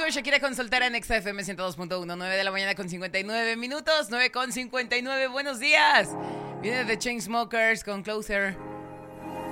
Shakira con Soltera en XFM 102.1, 9 de la mañana con 59 minutos, 9 con 59, buenos días. Viene The Chainsmokers con Closer.